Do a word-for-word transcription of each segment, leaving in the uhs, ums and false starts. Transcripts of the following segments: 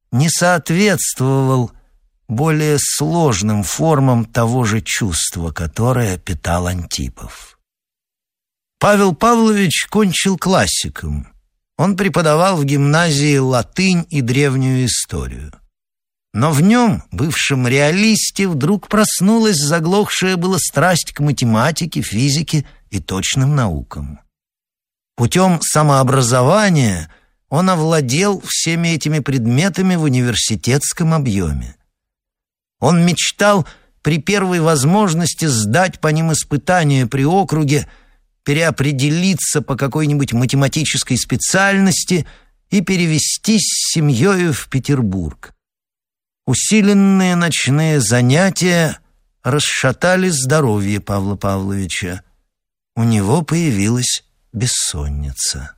не соответствовал более сложным формам того же чувства, которое питал Антипов. Павел Павлович кончил классиком. Он преподавал в гимназии латынь и древнюю историю. Но в нем, бывшем реалисте, вдруг проснулась заглохшая была страсть к математике, физике и точным наукам. Путем самообразования он овладел всеми этими предметами в университетском объеме. Он мечтал при первой возможности сдать по ним испытания при округе, переопределиться по какой-нибудь математической специальности и перевестись с семьей в Петербург. Усиленные ночные занятия расшатали здоровье Павла Павловича. У него появилась бессонница.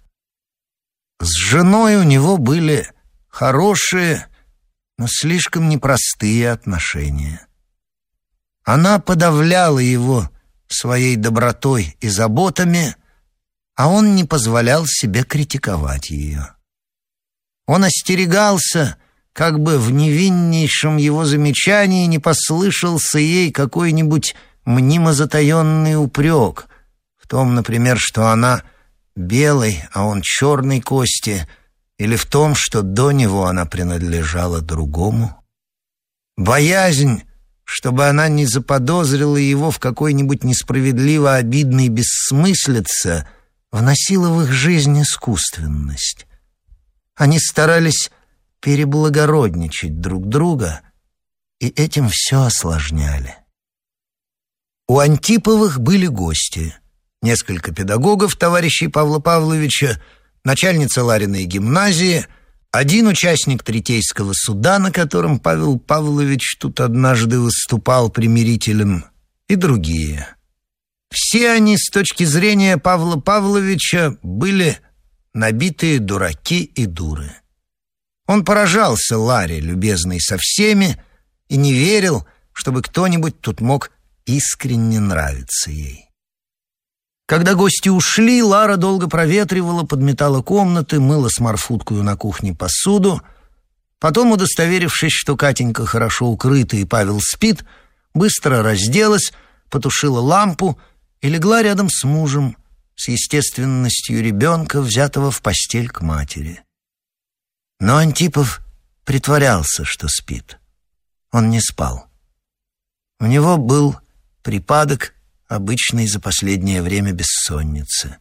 С женой у него были хорошие, но слишком непростые отношения. Она подавляла его своей добротой и заботами, а он не позволял себе критиковать ее. Он остерегался, как бы в невиннейшем его замечании не послышался ей какой-нибудь мнимо затаенный упрек в том, например, что она белой, а он черной кости, или в том, что до него она принадлежала другому. Боязнь, чтобы она не заподозрила его в какой-нибудь несправедливо обидной бессмыслице, вносила в их жизнь искусственность. Они старались переблагородничать друг друга, и этим все осложняли. У Антиповых были гости. Несколько педагогов, товарищей Павла Павловича, начальница Лариной гимназии, один участник Третейского суда, на котором Павел Павлович тут однажды выступал примирителем, и другие. Все они, с точки зрения Павла Павловича, были набитые дураки и дуры. Он поражался Ларе, любезной со всеми, и не верил, чтобы кто-нибудь тут мог искренне нравиться ей. Когда гости ушли, Лара долго проветривала, подметала комнаты, мыла смарфуткою на кухне посуду. Потом, удостоверившись, что Катенька хорошо укрыта и Павел спит, быстро разделась, потушила лампу и легла рядом с мужем, с естественностью ребенка, взятого в постель к матери. Но Антипов притворялся, что спит. Он не спал. У него был припадок обычной за последнее время бессонницы.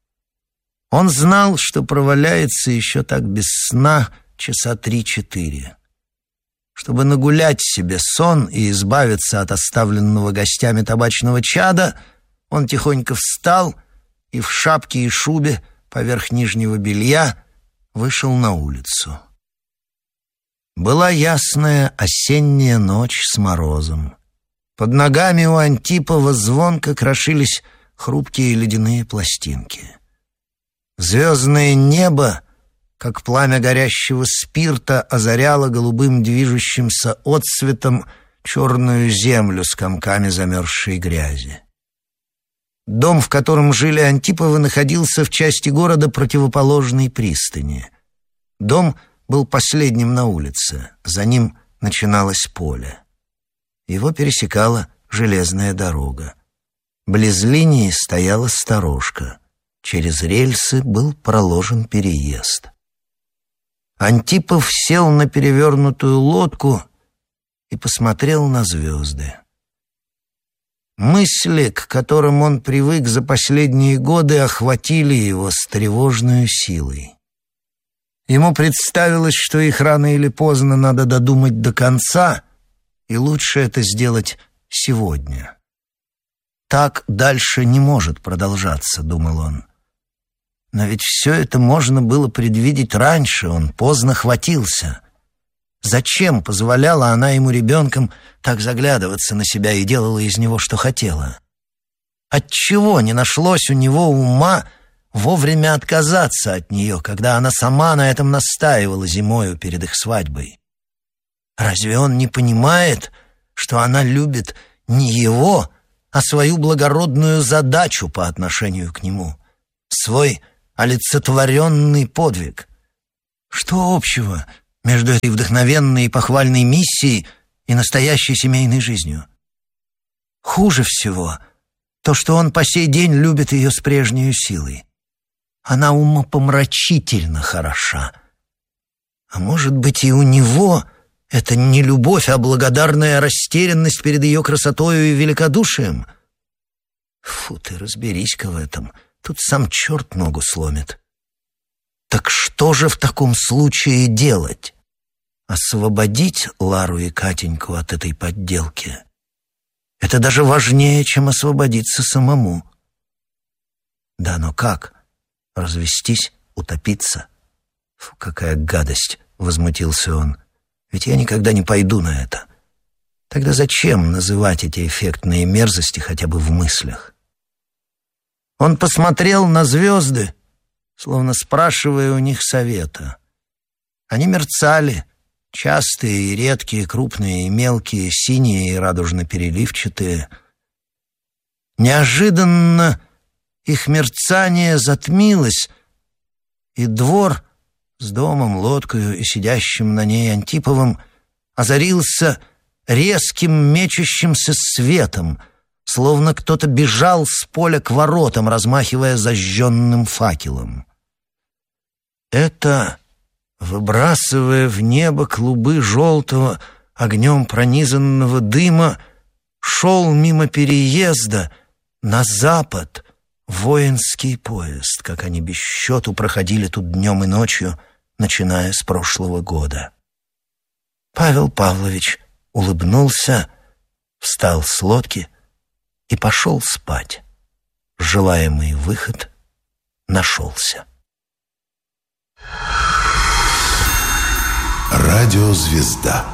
Он знал, что проваляется еще так без сна часа три-четыре. Чтобы нагулять себе сон и избавиться от оставленного гостями табачного чада, он тихонько встал и в шапке и шубе поверх нижнего белья вышел на улицу. Была ясная осенняя ночь с морозом. Под ногами у Антипова звонко крошились хрупкие ледяные пластинки. Звездное небо, как пламя горящего спирта, озаряло голубым движущимся отсветом черную землю с комками замерзшей грязи. Дом, в котором жили Антиповы, находился в части города противоположной пристани. Дом был последним на улице, за ним начиналось поле. Его пересекала железная дорога. Близ линии стояла сторожка. Через рельсы был проложен переезд. Антипов сел на перевернутую лодку и посмотрел на звезды. Мысли, к которым он привык за последние годы, охватили его с тревожной силой. Ему представилось, что их рано или поздно надо додумать до конца, и лучше это сделать сегодня. Так дальше не может продолжаться, думал он. Но ведь все это можно было предвидеть раньше, он поздно хватился. Зачем позволяла она ему ребенком так заглядываться на себя и делала из него, что хотела? Отчего не нашлось у него ума вовремя отказаться от нее, когда она сама на этом настаивала зимою перед их свадьбой? Разве он не понимает, что она любит не его, а свою благородную задачу по отношению к нему, свой олицетворенный подвиг? Что общего между этой вдохновенной и похвальной миссией и настоящей семейной жизнью. Хуже всего то, что он по сей день любит ее с прежней силой. Она умопомрачительно хороша. А может быть, и у него это не любовь, а благодарная растерянность перед ее красотою и великодушием? Фу ты, разберись-ка в этом. Тут сам черт ногу сломит. Так что же в таком случае делать? Освободить Лару и Катеньку от этой подделки? Это даже важнее, чем освободиться самому. Да, но как? Развестись? Утопиться? Фу, какая гадость, возмутился он. Ведь я никогда не пойду на это. Тогда зачем называть эти эффектные мерзости хотя бы в мыслях? Он посмотрел на звезды, словно спрашивая у них совета. Они мерцали, частые и редкие, крупные и мелкие, синие и радужно-переливчатые. Неожиданно их мерцание затмилось, и двор с домом, лодкою и сидящим на ней Антиповым озарился резким мечущимся светом, словно кто-то бежал с поля к воротам, размахивая зажженным факелом. Это, выбрасывая в небо клубы желтого, огнем пронизанного дыма, шел мимо переезда на запад воинский поезд, как они без счету проходили тут днем и ночью, начиная с прошлого года. Павел Павлович улыбнулся, встал с лодки и пошел спать. Желаемый выход нашелся. Радиозвезда.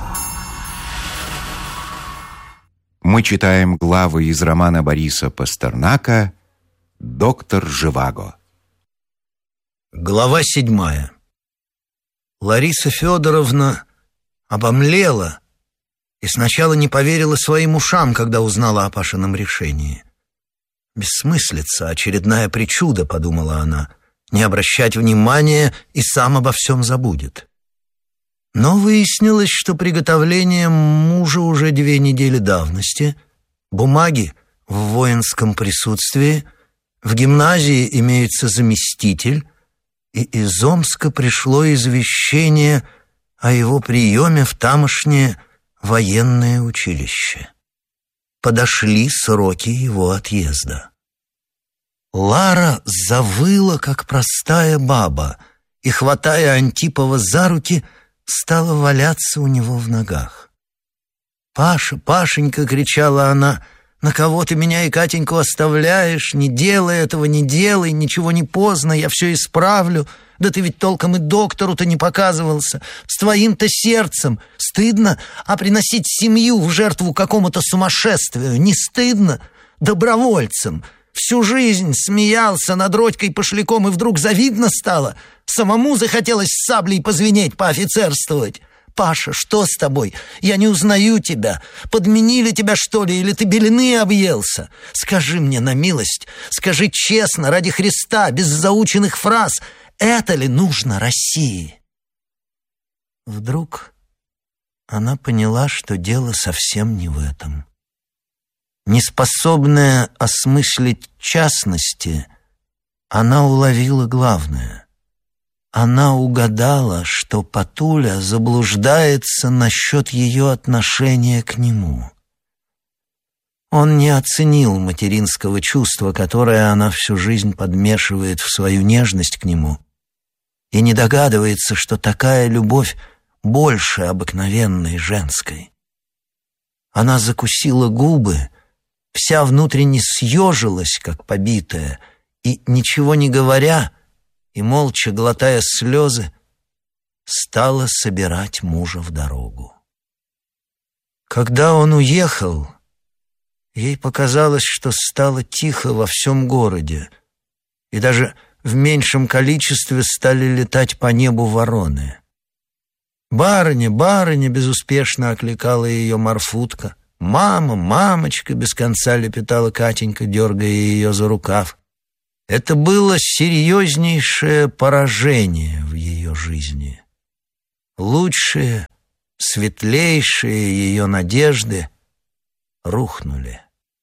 Мы читаем главы из романа Бориса Пастернака «Доктор Живаго». Глава седьмая. Лариса Федоровна обомлела и сначала не поверила своим ушам, когда узнала о Пашином решении. «Бессмыслица, очередная причуда», — подумала она, — «не обращать внимания и сам обо всем забудет». Но выяснилось, что приготовлением мужа уже две недели давности, бумаги в воинском присутствии, в гимназии имеется заместитель, и из Омска пришло извещение о его приеме в тамошнее военное училище. Подошли сроки его отъезда. Лара завыла, как простая баба, и, хватая Антипова за руки, стала валяться у него в ногах. «Паша, Пашенька!» — кричала она. «На кого ты меня и Катеньку оставляешь? Не делай этого, не делай, ничего не поздно, я все исправлю. Да ты ведь толком и доктору-то не показывался. С твоим-то сердцем стыдно, а приносить семью в жертву какому-то сумасшествию не стыдно? Добровольцем всю жизнь смеялся над Родькой Пошляком, и вдруг завидно стало. Самому захотелось с саблей позвенеть, поофицерствовать. Паша, что с тобой? Я не узнаю тебя. Подменили тебя, что ли, или ты белины объелся? Скажи мне на милость, скажи честно, ради Христа, без заученных фраз, это ли нужно России?» Вдруг она поняла, что дело совсем не в этом. Неспособная осмыслить частности, она уловила главное. Она угадала, что Патуля заблуждается насчет ее отношения к нему. Он не оценил материнского чувства, которое она всю жизнь подмешивает в свою нежность к нему, и не догадывается, что такая любовь больше обыкновенной женской. Она закусила губы, вся внутренне съежилась, как побитая, и, ничего не говоря, и, молча глотая слезы, стала собирать мужа в дорогу. Когда он уехал, ей показалось, что стало тихо во всем городе, и даже в меньшем количестве стали летать по небу вороны. «Барыня, барыня!» — безуспешно окликала ее Марфутка. «Мама, мамочка!» — без конца лепетала Катенька, дергая ее за рукав. Это было серьезнейшее поражение в ее жизни. лучшие, светлейшие ее надежды рухнули.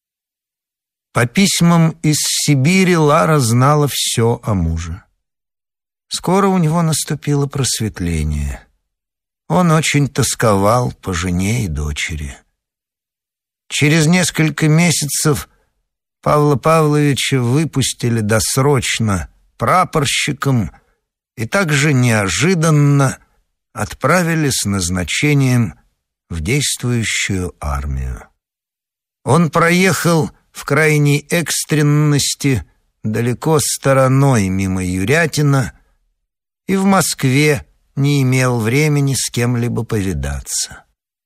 По письмам из Сибири Лара знала все о муже. Скоро у него наступило просветление. Он очень тосковал по жене и дочери. Через несколько месяцев Павла Павловича выпустили досрочно прапорщиком и также неожиданно отправили с назначением в действующую армию. Он проехал в крайней экстренности далеко стороной мимо Юрятина и в Москве не имел времени с кем-либо повидаться.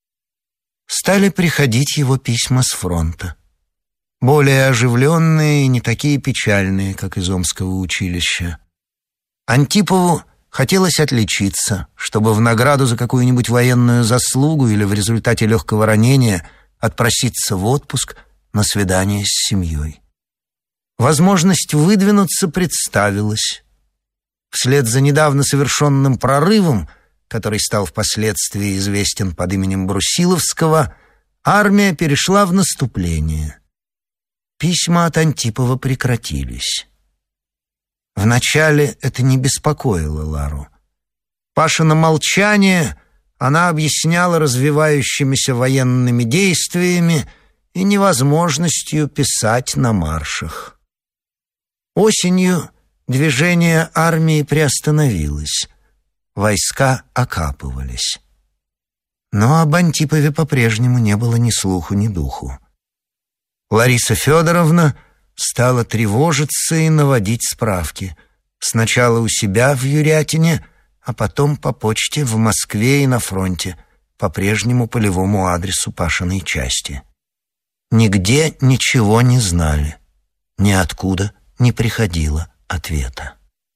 Стали приходить его письма с фронта. Более оживленные и не такие печальные, как из Омского училища. Антипову хотелось отличиться, чтобы в награду за какую-нибудь военную заслугу или в результате легкого ранения отпроситься в отпуск на свидание с семьей. Возможность выдвинуться представилась. Вслед за недавно совершенным прорывом, который стал впоследствии известен под именем Брусиловского, армия перешла в наступление. Письма от Антипова прекратились. Вначале это не беспокоило Лару. Пашино молчание она объясняла развивающимися военными действиями и невозможностью писать на маршах. Осенью движение армии приостановилось. Войска окапывались. Но об Антипове по-прежнему не было ни слуху, ни духу. Лариса Федоровна стала тревожиться и наводить справки. Сначала у себя в Юрятине, а потом по почте в Москве и на фронте, по прежнему полевому адресу Пашиной части. Нигде ничего не знали. Ниоткуда не приходило ответа.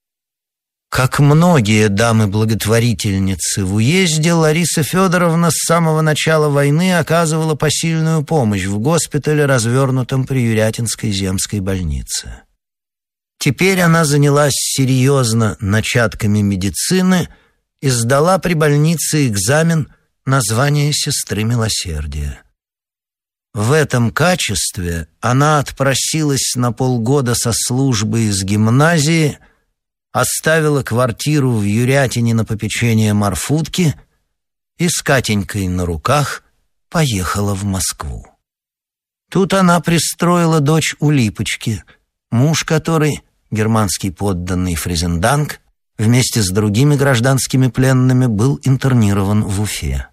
Как многие дамы-благотворительницы в уезде, Лариса Федоровна с самого начала войны оказывала посильную помощь в госпитале, развернутом при Юрятинской земской больнице. Теперь она занялась серьезно начатками медицины и сдала при больнице экзамен на звание сестры милосердия. В этом качестве она отпросилась на полгода со службы из гимназии, оставила квартиру в Юрятине на попечение Марфутки и с Катенькой на руках поехала в Москву. Тут она пристроила дочь у Липочки, муж которой, германский подданный Фризенданг, вместе с другими гражданскими пленными был интернирован в Уфе.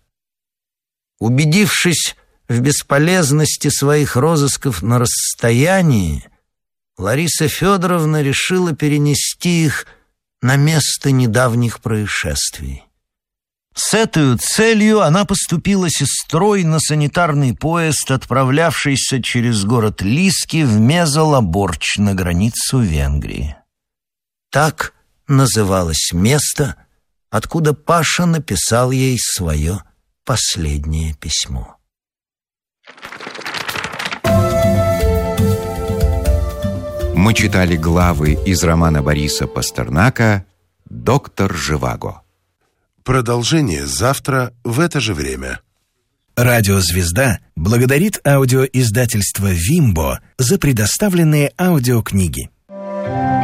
Убедившись в бесполезности своих розысков на расстоянии, Лариса Федоровна решила перенести их на место недавних происшествий. С этой целью она поступила сестрой на санитарный поезд, отправлявшийся через город Лиски в Мезолоборч на границу Венгрии. Так называлось место, откуда Паша написал ей свое последнее письмо. Мы читали главы из романа Бориса Пастернака «Доктор Живаго». Продолжение завтра в это же время. Радиозвезда благодарит аудиоиздательство «Вимбо» за предоставленные аудиокниги.